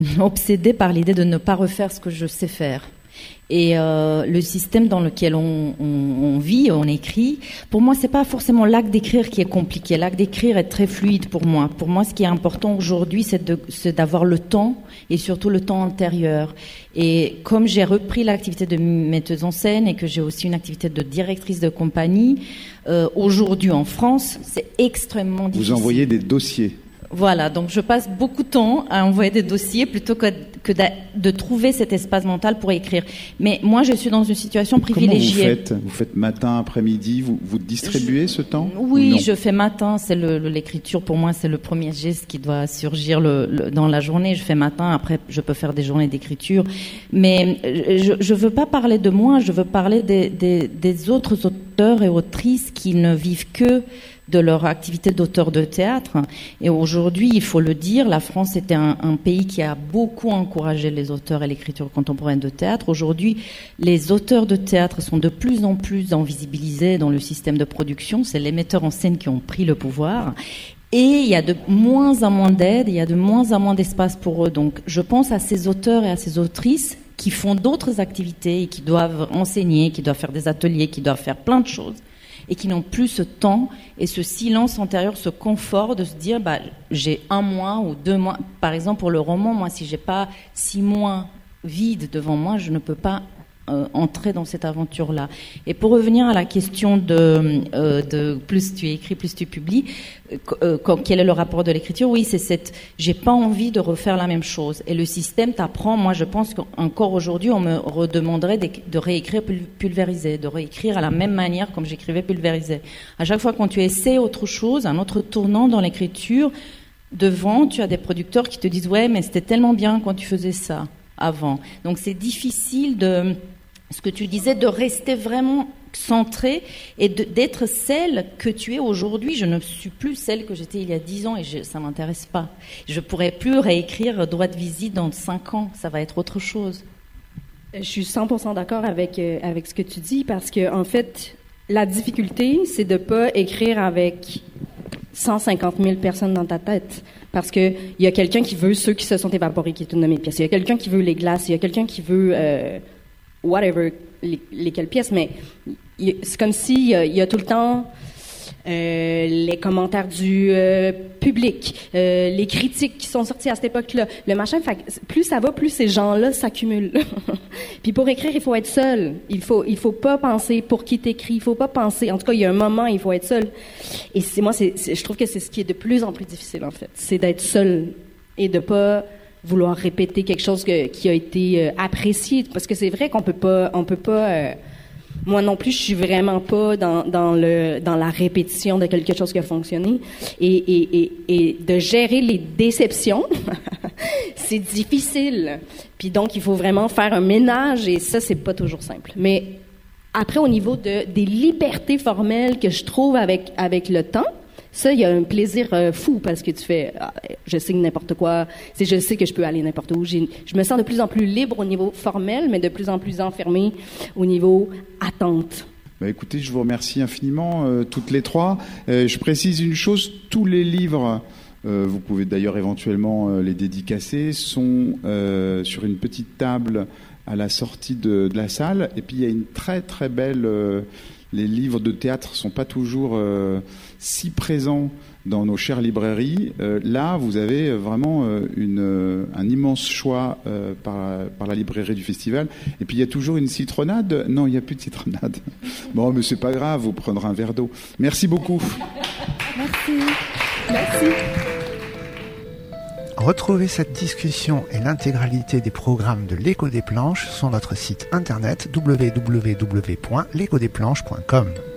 obsédée par l'idée de ne pas refaire ce que je sais faire. Et le système dans lequel on vit, on écrit, pour moi, c'est pas forcément l'acte d'écrire qui est compliqué. L'acte d'écrire est très fluide pour moi. Pour moi, ce qui est important aujourd'hui, c'est d'avoir le temps, et surtout le temps antérieur. Et comme j'ai repris l'activité de metteuse en scène et que j'ai aussi une activité de directrice de compagnie, aujourd'hui en France, c'est extrêmement difficile. Vous envoyez des dossiers. Voilà, donc je passe beaucoup de temps à envoyer des dossiers plutôt que de trouver cet espace mental pour écrire. Mais moi, je suis dans une situation privilégiée. Comment vous faites matin, après-midi, vous distribuez ce temps? Oui, je fais matin, c'est l'écriture pour moi, c'est le premier geste qui doit surgir dans la journée. Je fais matin, après je peux faire des journées d'écriture. Mais je veux pas parler de moi, je veux parler des autres auteurs et autrices qui ne vivent que de leur activité d'auteur de théâtre. Et aujourd'hui, il faut le dire, la France était un pays qui a beaucoup encouragé les auteurs et l'écriture contemporaine de théâtre. Aujourd'hui, les auteurs de théâtre sont de plus en plus invisibilisés dans le système de production. C'est les metteurs en scène qui ont pris le pouvoir. Et il y a de moins en moins d'aide, il y a de moins en moins d'espace pour eux. Donc, je pense à ces auteurs et à ces autrices qui font d'autres activités et qui doivent enseigner, qui doivent faire des ateliers, qui doivent faire plein de choses, et qui n'ont plus ce temps et ce silence antérieur, ce confort de se dire j'ai 1 mois ou 2 mois. Par exemple, pour le roman, moi, si j'ai pas 6 mois vides devant moi, je ne peux pas entrer dans cette aventure-là. Et pour revenir à la question de plus tu écris, plus tu publies, quel est le rapport de l'écriture? Oui, c'est j'ai pas envie de refaire la même chose. Et le système t'apprend, moi je pense qu'encore aujourd'hui, on me redemanderait de réécrire pulvérisé, de réécrire à la même manière comme j'écrivais pulvérisé. À chaque fois quand tu essaies autre chose, un autre tournant dans l'écriture, devant, tu as des producteurs qui te disent « Ouais, mais c'était tellement bien quand tu faisais ça avant ». Donc c'est difficile ce que tu disais, de rester vraiment centré et d'être celle que tu es aujourd'hui. Je ne suis plus celle que j'étais il y a 10 ans et ça m'intéresse pas. Je pourrais plus réécrire Droit de visite dans 5 ans. Ça va être autre chose. Je suis 100% d'accord avec ce que tu dis parce que, en fait, la difficulté, c'est de pas écrire avec 150 000 personnes dans ta tête. Parce que il y a quelqu'un qui veut ceux qui se sont évaporés, qui est une de mes pièces. Il y a quelqu'un qui veut les glaces. Il y a quelqu'un qui veut whatever, lesquelles pièces. Mais c'est comme s'il y a tout le temps les commentaires du public, les critiques qui sont sorties à cette époque-là, le machin. Fait que plus ça va, plus ces gens-là s'accumulent. Puis pour écrire, il faut être seul. Il faut pas penser pour qui t'écris. Il faut pas penser. En tout cas, il y a un moment, il faut être seul. Et je trouve que c'est ce qui est de plus en plus difficile, en fait. C'est d'être seul et de pas vouloir répéter quelque chose qui a été apprécié. Parce que c'est vrai qu'on peut pas, moi non plus, je suis vraiment pas dans la répétition de quelque chose qui a fonctionné. Et de gérer les déceptions, c'est difficile. Puis donc, il faut vraiment faire un ménage et ça, c'est pas toujours simple. Mais après, au niveau des libertés formelles que je trouve avec le temps, ça, il y a un plaisir fou parce que tu fais, je signe n'importe quoi, je sais que je peux aller n'importe où. Je me sens de plus en plus libre au niveau formel, mais de plus en plus enfermée au niveau attente. Écoutez, je vous remercie infiniment, toutes les trois. Je précise une chose, tous les livres, vous pouvez d'ailleurs éventuellement les dédicacer, sont sur une petite table à la sortie de la salle. Et puis il y a une très très belle... les livres de théâtre sont pas toujours si présents dans nos chères librairies. Là, vous avez vraiment un immense choix par la librairie du festival. Et puis il y a toujours une citronnade. Non, il n'y a plus de citronnade. Bon, mais c'est pas grave, vous prendrez un verre d'eau. Merci beaucoup. Merci. Merci. Retrouvez cette discussion et l'intégralité des programmes de l'Écho des Planches sur notre site internet www.lecodesplanches.com.